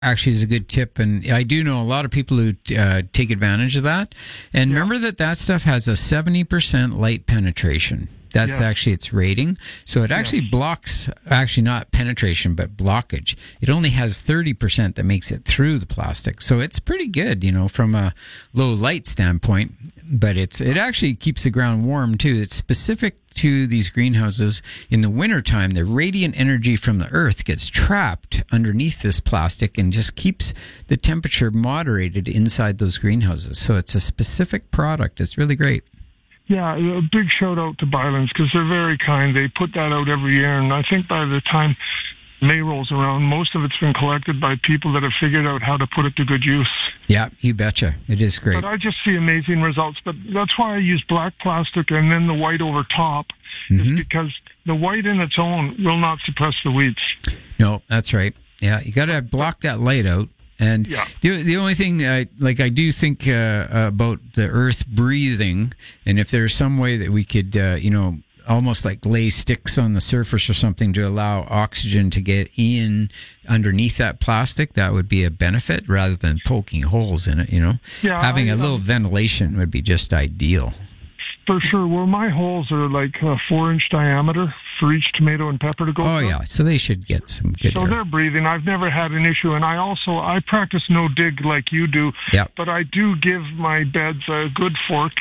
actually is a good tip, and I do know a lot of people who take advantage of that. And remember that stuff has a 70% light penetration. That's actually its rating. So it actually blocks, actually not penetration, but blockage. It only has 30% that makes it through the plastic. So it's pretty good, from a low light standpoint. But it actually keeps the ground warm too. It's specific to these greenhouses. In the wintertime, the radiant energy from the earth gets trapped underneath this plastic and just keeps the temperature moderated inside those greenhouses. So it's a specific product. It's really great. Yeah, a big shout out to Bylands because they're very kind. They put that out every year, and I think by the time May rolls around, most of it's been collected by people that have figured out how to put it to good use. Yeah, you betcha. It is great. But I just see amazing results. But that's why I use black plastic and then the white over top, is because the white in its own will not suppress the weeds. No, that's right. Yeah, you got to block that light out. And the only thing, I do think about the earth breathing, and if there's some way that we could, almost like lay sticks on the surface or something to allow oxygen to get in underneath that plastic, that would be a benefit rather than poking holes in it, Yeah, having a little ventilation would be just ideal. For sure. Well, my holes are like 4-inch diameter for each tomato and pepper to go through. Yeah. So they should get some good air. They're breathing. I've never had an issue. And I practice no dig like you do. Yeah. But I do give my beds a good fork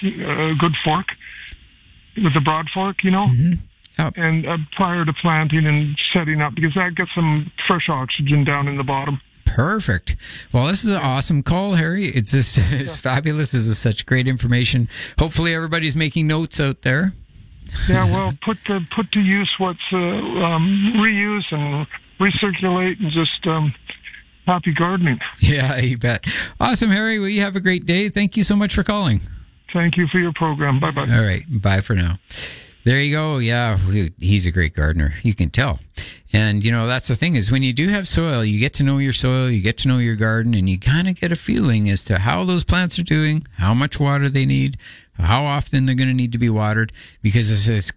with a broad fork, Mm-hmm. Yep. And prior to planting and setting up, because that gets some fresh oxygen down in the bottom. Perfect. Well, this is an awesome call, Harry. It's just it's fabulous. This is such great information. Hopefully, everybody's making notes out there. Yeah, well, put to use what's reuse and recirculate, and just happy gardening. Yeah, you bet. Awesome, Harry. Well, you have a great day. Thank you so much for calling. Thank you for your program. Bye bye. All right, bye for now. There you go. Yeah, he's a great gardener. You can tell. And, that's the thing is when you do have soil, you get to know your soil, you get to know your garden, and you kind of get a feeling as to how those plants are doing, how much water they need, how often they're going to need to be watered, because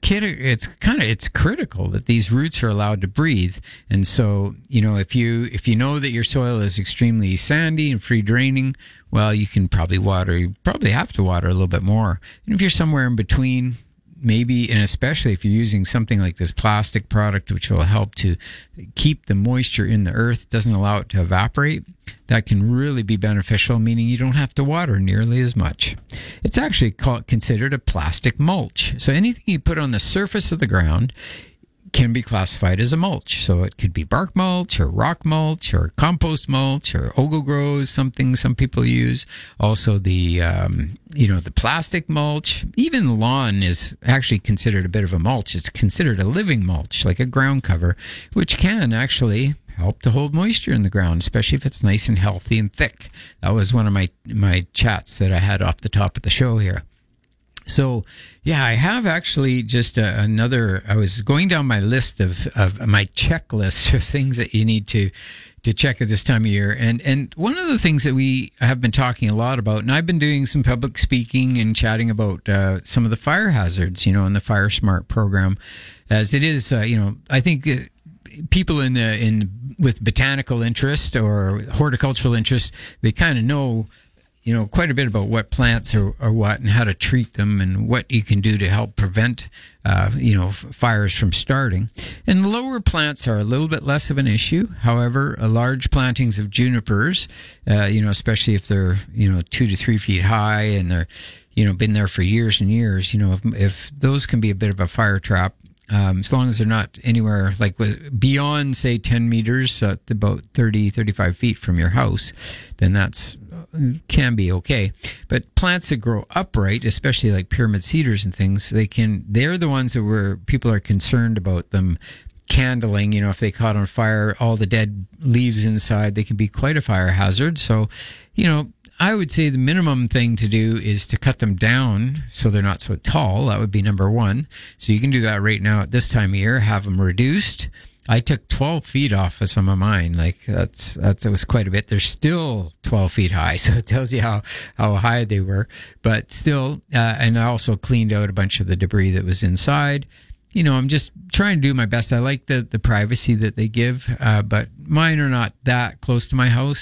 it's critical that these roots are allowed to breathe. And so, if you know that your soil is extremely sandy and free draining, well, you probably have to water a little bit more. And if you're somewhere in between, maybe, and especially if you're using something like this plastic product, which will help to keep the moisture in the earth, doesn't allow it to evaporate, that can really be beneficial, meaning you don't have to water nearly as much. It's actually considered a plastic mulch. So anything you put on the surface of the ground can be classified as a mulch. So it could be bark mulch or rock mulch or compost mulch or Ogo-Grows, something some people use. Also the plastic mulch. Even lawn is actually considered a bit of a mulch. It's considered a living mulch, like a ground cover, which can actually help to hold moisture in the ground, especially if it's nice and healthy and thick. That was one of my chats that I had off the top of the show here. So, yeah, I have actually just I was going down my list of my checklist of things that you need to check at this time of year. And one of the things that we have been talking a lot about, and I've been doing some public speaking and chatting about some of the fire hazards, in the Fire Smart program, as it is, I think people with botanical interest or horticultural interest, they kind of know quite a bit about what plants are what and how to treat them and what you can do to help prevent, fires from starting. And lower plants are a little bit less of an issue. However, large plantings of junipers, especially if they're, 2 to 3 feet high and they're, been there for years and years, if those can be a bit of a fire trap, as long as they're not anywhere like beyond, say, 10 meters, about 30, 35 feet from your house, then that's can be okay. But plants that grow upright, especially like pyramid cedars and things, they're the ones where people are concerned about them candling. If they caught on fire, all the dead leaves inside, they can be quite a fire hazard. So, I would say the minimum thing to do is to cut them down so they're not so tall. That would be number one. So you can do that right now at this time of year, have them reduced. I took 12 feet off of some of mine. Like that was quite a bit. They're still 12 feet high. So it tells you how high they were, but still, and I also cleaned out a bunch of the debris that was inside. I'm just trying to do my best. I like the privacy that they give, but mine are not that close to my house.